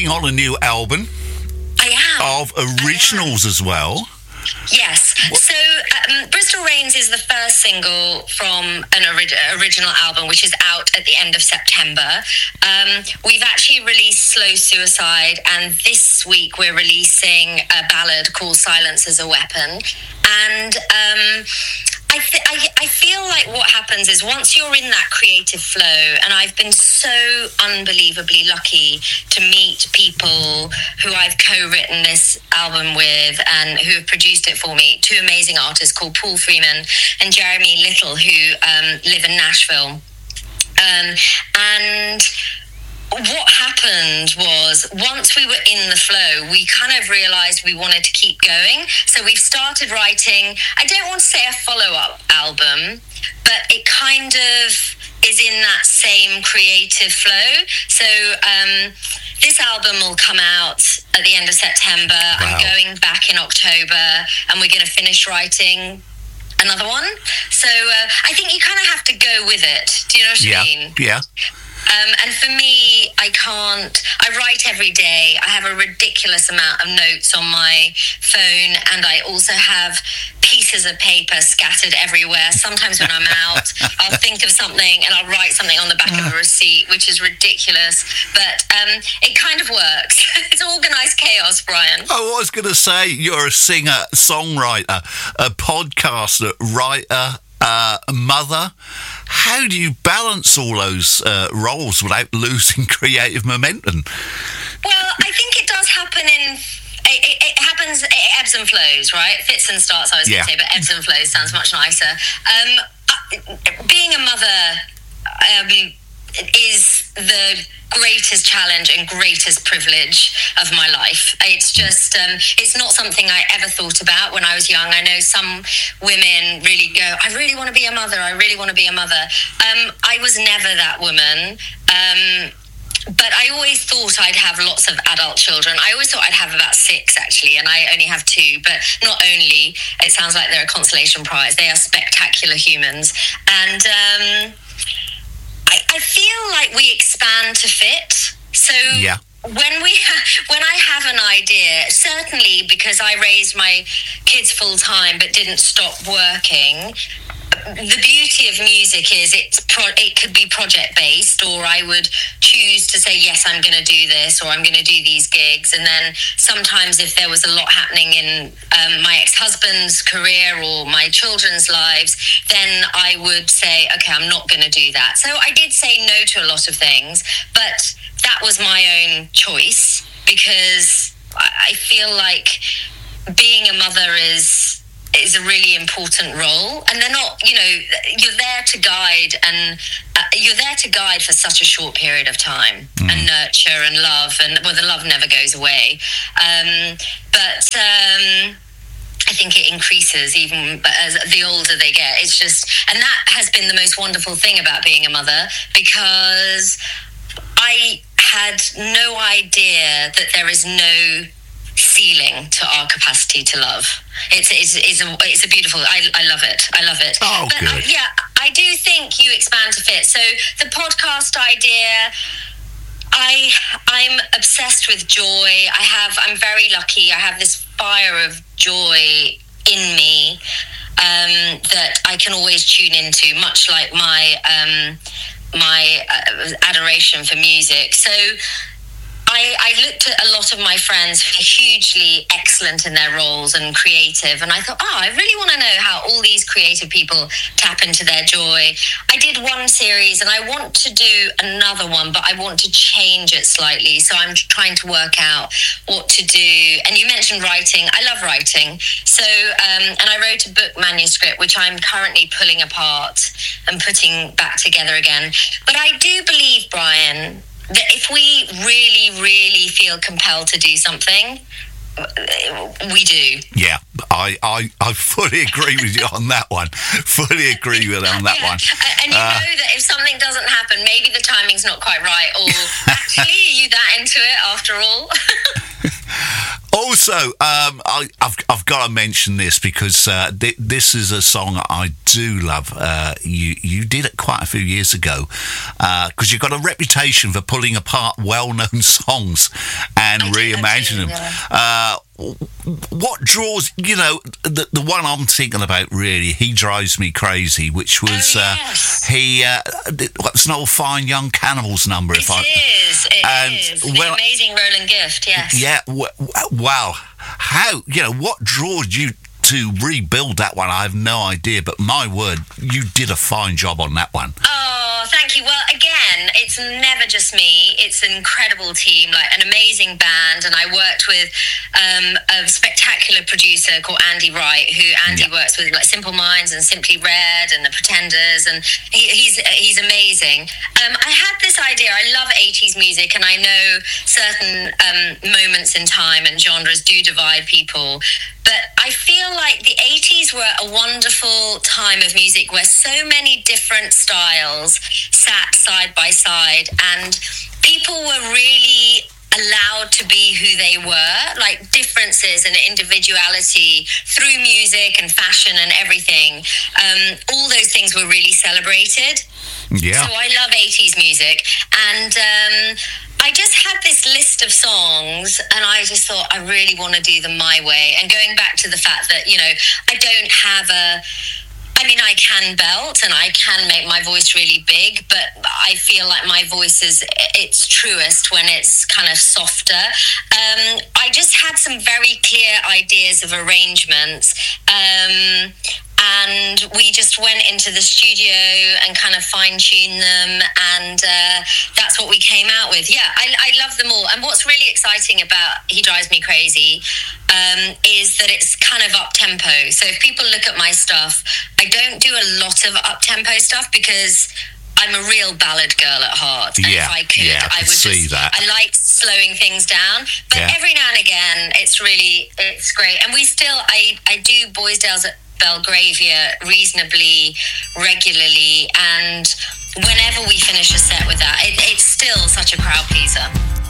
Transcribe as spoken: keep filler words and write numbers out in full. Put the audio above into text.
on a new album. I am. Of originals as well. Yes. What? So um, Bristol Rains is the first single from an ori- original album, which is out at the end of September. Um, we've actually released Slow Suicide, and this week we're releasing a ballad called Silence as a Weapon. And um, I, th- I, I feel like what happens is once you're in that creative flow, and I've been so unbelievably lucky to meet people who I've co-written this album with and who have produced it for me, two amazing artists called Paul Freeman and Jeremy Little, who um, live in Nashville. Um, and what happened was once we were in the flow, we kind of realized we wanted to keep going. So we've started writing, I don't want to say a follow-up album, but it kind of is in that same creative flow. So um, this album will come out at the end of September. Wow. I'm going back in October, and we're going to finish writing another one. So uh, I think you kind of have to go with it. Do you know what yeah. I mean? Yeah. Um, and for me, I can't, I write every day. I have a ridiculous amount of notes on my phone, and I also have pieces of paper scattered everywhere. Sometimes when I'm out, I'll think of something and I'll write something on the back of a receipt, which is ridiculous. But um, it kind of works. It's organised chaos, Brian. Oh, I was going to say, you're a singer, songwriter, a podcaster, writer, uh, mother. How do you balance all those uh, roles without losing creative momentum? Well, I think it does happen in... It, it, it happens, it ebbs and flows, right? Fits and starts, I was yeah. going to say, but ebbs and flows sounds much nicer. Um, uh, being a mother um, is the greatest challenge and greatest privilege of my life. It's just, um, it's not something I ever thought about when I was young. I know some women really go, I really want to be a mother, I really want to be a mother. Um, I was never that woman. Um, But I always thought I'd have lots of adult children. I always thought I'd have about six, actually, and I only have two. But not only, it sounds like they're a consolation prize. They are spectacular humans. And um, I, I feel like we expand to fit. So yeah. when we ha- when I have an idea, certainly because I raised my kids full time but didn't stop working, the beauty of music is it's pro- it could be project based, or I would choose to say, yes, I'm going to do this, or I'm going to do these gigs. And then sometimes if there was a lot happening in um, my ex-husband's career or my children's lives, then I would say, okay, I'm not going to do that. So I did say no to a lot of things, but that was my own choice, because I feel like being a mother is is a really important role, and they're not, you know, you're there to guide, and uh, you're there to guide for such a short period of time, mm. and nurture and love, and well, the love never goes away, um, but um, I think it increases even as the older they get. It's just, and that has been the most wonderful thing about being a mother, because I had no idea that there is no ceiling to our capacity to love. It's it's it's a, it's a beautiful. I I love it. I love it. Oh, but good. I, yeah, I do think you expand to fit. So the podcast idea, I I'm obsessed with joy. I have. I'm very lucky. I have this fire of joy in me um, that I can always tune into, much like my um, my uh, adoration for music. So I, I looked at a lot of my friends who are hugely excellent in their roles and creative, and I thought, oh, I really want to know how all these creative people tap into their joy. I did one series, and I want to do another one, but I want to change it slightly. So I'm trying to work out what to do. And you mentioned writing. I love writing. So, um, and I wrote a book manuscript, which I'm currently pulling apart and putting back together again. But I do believe, Brian, that if we really, really feel compelled to do something, we do. Yeah, I, I, I fully agree with you on that one. Fully agree with you on that yeah. one. And you uh, know that if something doesn't happen, maybe the timing's not quite right, or actually, are you that into it after all? Also, Also, um, I, I've I've got to mention this because uh, th- this is a song I do love. Uh, you you did it quite a few years ago because uh, you've got a reputation for pulling apart well-known songs and reimagining them. Yeah. Uh, what draws, you know, the the one I'm thinking about really, He Drives Me Crazy, which was oh, yes. uh, he uh, what's an old Fine Young Cannibals number. It if I, is, it and is. The well, amazing Roland Gift, yes. Yeah, w- w- wow. How, you know, what draws you to rebuild that one? I have no idea, but my word, you did a fine job on that one. Oh, thank you. Well, again, it's never just me. It's an incredible team, like an amazing band. And I worked with um, a spectacular producer called Andy Wright, who Andy Yeah. works with like Simple Minds and Simply Red and The Pretenders. And he, he's he's amazing. Um, I had this idea. I love eighties music, and I know certain um, moments in time and genres do divide people. But I feel like the eighties were a wonderful time of music where so many different styles sat side by side, and people were really allowed to be who they were, like differences and individuality through music and fashion and everything. Um, all those things were really celebrated. Yeah. So I love eighties music, and um, I just had this list of songs, and I just thought I really want to do them my way. And going back to the fact that, you know, I don't have a I mean, I can belt and I can make my voice really big, but I feel like my voice is its truest when it's kind of softer. Um, I just had some very clear ideas of arrangements. Um, And we just went into the studio and kind of fine-tuned them, and uh, that's what we came out with. Yeah, I, I love them all. And what's really exciting about He Drives Me Crazy um, is that it's kind of up-tempo. So if people look at my stuff, I don't do a lot of up-tempo stuff because I'm a real ballad girl at heart. And Yeah, if I could, yeah, I I can would see just, that. I like slowing things down. But Yeah. every now and again, it's really, it's great. And we still, I, I do Boysdale's at Belgravia reasonably regularly, and whenever we finish a set with that, it, it's still such a crowd pleaser.